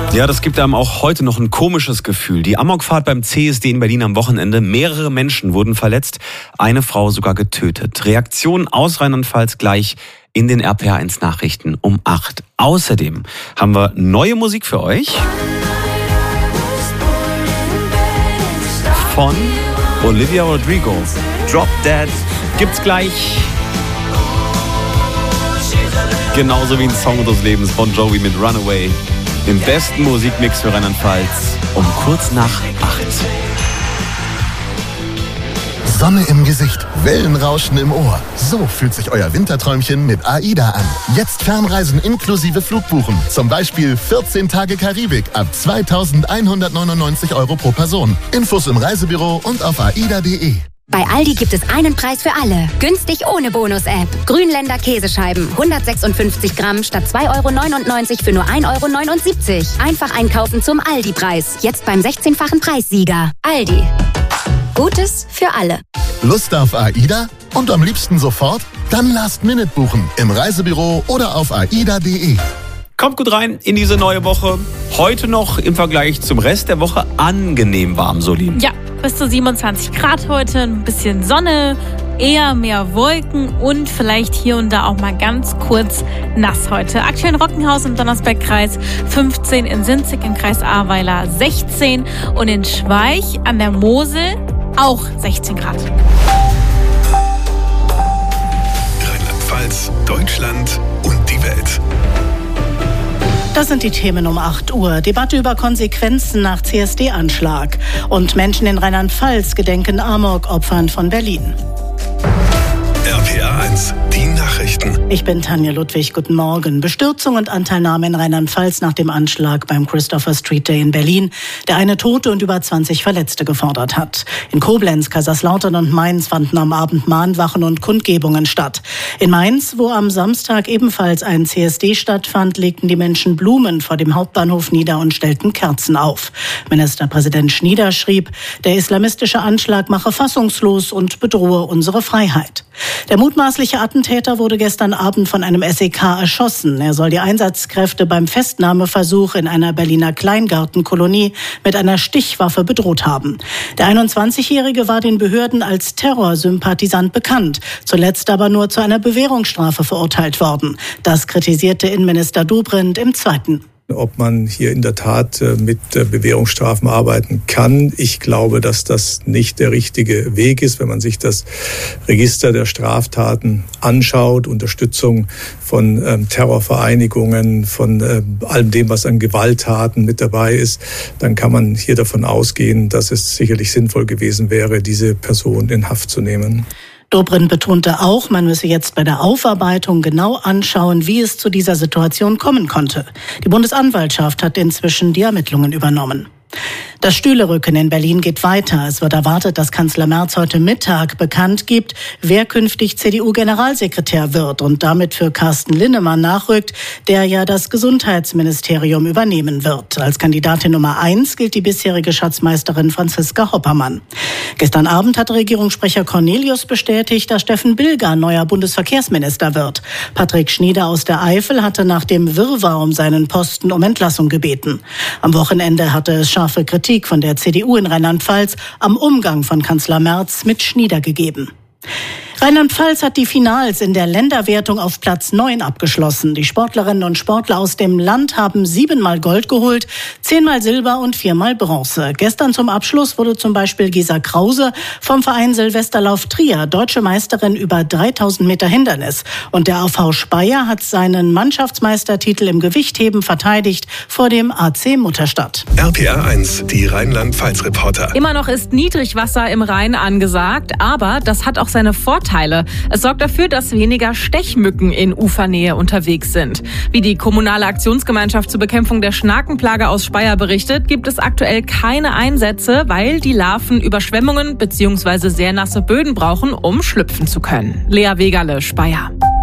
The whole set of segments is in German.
Ja, das gibt einem auch heute noch ein komisches Gefühl. Die Amokfahrt beim CSD in Berlin am Wochenende. Mehrere Menschen wurden verletzt, eine Frau sogar getötet. Reaktionen aus Rheinland-Pfalz gleich in den RPA1 Nachrichten um 8. Außerdem haben wir neue Musik für euch von Olivia Rodrigo. Drop Dead gibt's gleich. Genauso wie ein Song des Lebens von Joey mit Runaway. Im besten Musikmix für Rheinland-Pfalz um kurz nach 8. Sonne im Gesicht, Wellenrauschen im Ohr. So fühlt sich euer Winterträumchen mit AIDA an. Jetzt Fernreisen inklusive Flugbuchen. Zum Beispiel 14 Tage Karibik ab 2.199 € pro Person. Infos im Reisebüro und auf aida.de. Bei Aldi gibt es einen Preis für alle. Günstig ohne Bonus-App. Grünländer Käsescheiben. 156 Gramm statt 2,99 € für nur 1,79 €. Einfach einkaufen zum Aldi-Preis. Jetzt beim 16-fachen Preissieger. Aldi. Gutes für alle. Lust auf AIDA? Und am liebsten sofort? Dann Last-Minute buchen. Im Reisebüro oder auf aida.de. Kommt gut rein in diese neue Woche. Heute noch im Vergleich zum Rest der Woche angenehm warm, Soli. Ja, bis zu 27 Grad heute, ein bisschen Sonne, eher mehr Wolken und vielleicht hier und da auch mal ganz kurz nass heute. Aktuell in Rockenhaus im Donnersbergkreis 15, in Sinzig im Kreis Ahrweiler 16 und in Schweich an der Mosel auch 16 Grad. Rheinland-Pfalz, Deutschland und die Welt. Das sind die Themen um 8 Uhr. Debatte über Konsequenzen nach CSD-Anschlag. Und Menschen in Rheinland-Pfalz gedenken Amok-Opfern von Berlin. RPA1, die Nachrichten. Ich bin Tanja Ludwig, guten Morgen. Bestürzung und Anteilnahme in Rheinland-Pfalz nach dem Anschlag beim Christopher Street Day in Berlin, der eine Tote und über 20 Verletzte gefordert hat. In Koblenz, Kaiserslautern und Mainz fanden am Abend Mahnwachen und Kundgebungen statt. In Mainz, wo am Samstag ebenfalls ein CSD stattfand, legten die Menschen Blumen vor dem Hauptbahnhof nieder und stellten Kerzen auf. Ministerpräsident Schnieder schrieb, der islamistische Anschlag mache fassungslos und bedrohe unsere Freiheit. Der mutmaßliche Attentäter wurde gestern Abend von einem SEK erschossen. Er soll die Einsatzkräfte beim Festnahmeversuch in einer Berliner Kleingartenkolonie mit einer Stichwaffe bedroht haben. Der 21-Jährige war den Behörden als Terrorsympathisant bekannt, zuletzt aber nur zu einer Bewährungsstrafe verurteilt worden. Das kritisierte Innenminister Dobrindt im Zweiten. Ob man hier in der Tat mit Bewährungsstrafen arbeiten kann. Ich glaube, dass das nicht der richtige Weg ist, wenn man sich das Register der Straftaten anschaut, Unterstützung von Terrorvereinigungen, von allem dem, was an Gewalttaten mit dabei ist, dann kann man hier davon ausgehen, dass es sicherlich sinnvoll gewesen wäre, diese Person in Haft zu nehmen. Dobrindt betonte auch, man müsse jetzt bei der Aufarbeitung genau anschauen, wie es zu dieser Situation kommen konnte. Die Bundesanwaltschaft hat inzwischen die Ermittlungen übernommen. Das Stühlerücken in Berlin geht weiter. Es wird erwartet, dass Kanzler Merz heute Mittag bekannt gibt, wer künftig CDU-Generalsekretär wird und damit für Carsten Linnemann nachrückt, der ja das Gesundheitsministerium übernehmen wird. Als Kandidatin Nummer 1 gilt die bisherige Schatzmeisterin Franziska Hoppermann. Gestern Abend hat Regierungssprecher Cornelius bestätigt, dass Steffen Bilger neuer Bundesverkehrsminister wird. Patrick Schnieder aus der Eifel hatte nach dem Wirrwarr um seinen Posten um Entlassung gebeten. Am Wochenende hatte es scharfe Kritik von der CDU in Rheinland-Pfalz am Umgang von Kanzler Merz mit Schnieder gegeben. Rheinland-Pfalz hat die Finals in der Länderwertung auf Platz 9 abgeschlossen. Die Sportlerinnen und Sportler aus dem Land haben 7-mal Gold geholt, 10-mal Silber und 4-mal Bronze. Gestern zum Abschluss wurde zum Beispiel Gesa Krause vom Verein Silvesterlauf Trier deutsche Meisterin über 3000 Meter Hindernis. Und der AV Speyer hat seinen Mannschaftsmeistertitel im Gewichtheben verteidigt vor dem AC Mutterstadt. RPA1, die Rheinland-Pfalz-Reporter. Immer noch ist Niedrigwasser im Rhein angesagt, aber das hat auch seine Vorteile. Es sorgt dafür, dass weniger Stechmücken in Ufernähe unterwegs sind. Wie die kommunale Aktionsgemeinschaft zur Bekämpfung der Schnakenplage aus Speyer berichtet, gibt es aktuell keine Einsätze, weil die Larven Überschwemmungen bzw. sehr nasse Böden brauchen, um schlüpfen zu können. Lea Wegerle, Speyer.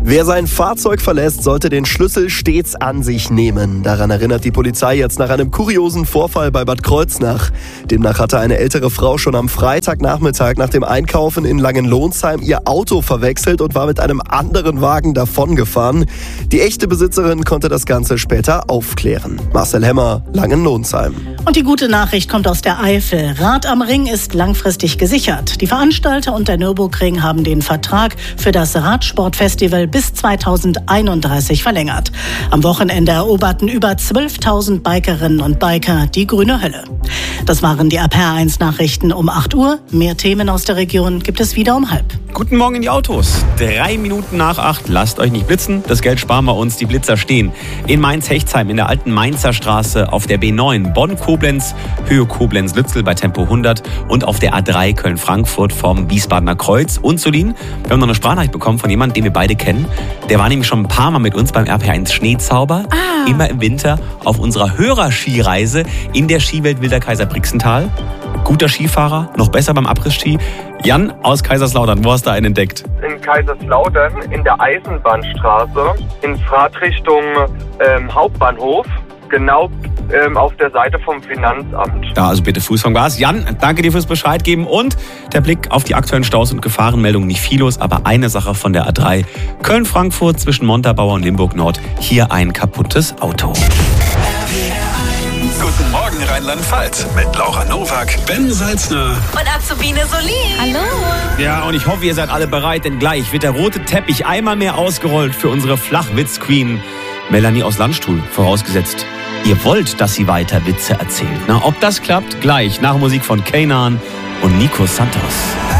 Wer sein Fahrzeug verlässt, sollte den Schlüssel stets an sich nehmen. Daran erinnert die Polizei jetzt nach einem kuriosen Vorfall bei Bad Kreuznach. Demnach hatte eine ältere Frau schon am Freitagnachmittag nach dem Einkaufen in Langenlohnsheim ihr Auto verwechselt und war mit einem anderen Wagen davongefahren. Die echte Besitzerin konnte das Ganze später aufklären. Marcel Hemmer, Langenlohnsheim. Und die gute Nachricht kommt aus der Eifel. Rad am Ring ist langfristig gesichert. Die Veranstalter und der Nürburgring haben den Vertrag für das Radsportfestival bis 2031 verlängert. Am Wochenende eroberten über 12.000 Bikerinnen und Biker die grüne Hölle. Das waren die RPR1 Nachrichten um 8 Uhr. Mehr Themen aus der Region gibt es wieder um 7:30. Guten Morgen in die Autos. 3 Minuten nach 8. Lasst euch nicht blitzen. Das Geld sparen wir uns. Die Blitzer stehen in Mainz-Hechtsheim in der alten Mainzer Straße, auf der B9 Bonn-Koblenz, Höhe Koblenz-Lützel bei Tempo 100 und auf der A3 Köln-Frankfurt vom Wiesbadener Kreuz. Und Solin, wir haben noch eine Sprachnachricht bekommen von jemandem, den wir beide kennen. Der war nämlich schon ein paar Mal mit uns beim RPR1 Schneezauber. Immer im Winter auf unserer Hörerskireise in der Skiwelt Wilder Kaiser-Brixental. Guter Skifahrer, noch besser beim Abriss-Ski. Jan aus Kaiserslautern, wo hast du einen entdeckt? In Kaiserslautern, in der Eisenbahnstraße, in Fahrtrichtung Hauptbahnhof, genau auf der Seite vom Finanzamt. Da also bitte Fuß vom Gas. Jan, danke dir fürs Bescheid geben und der Blick auf die aktuellen Staus und Gefahrenmeldungen. Nicht viel los, aber eine Sache von der A3. Köln-Frankfurt zwischen Montabaur und Limburg-Nord. Hier ein kaputtes Auto. Guten Morgen Rheinland-Pfalz mit Laura Nowak, Ben Salzner Und Azubine Solin. Hallo. Ja, und ich hoffe, ihr seid alle bereit, denn gleich wird der rote Teppich einmal mehr ausgerollt für unsere Flachwitz-Queen Melanie aus Landstuhl, vorausgesetzt. Ihr wollt, dass sie weiter Witze erzählt. Na, ob das klappt, gleich nach Musik von Kanan und Nico Santos.